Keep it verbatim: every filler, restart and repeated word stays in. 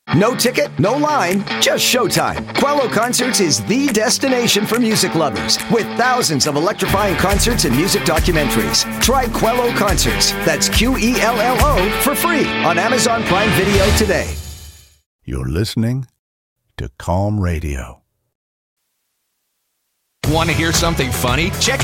No ticket, no line, just showtime. Quello Concerts is the destination for music lovers with thousands of electrifying concerts and music documentaries. Try Quello Concerts, that's Q E L L O, for free on Amazon Prime Video today. You're listening to Calm Radio. Want to hear something funny? Check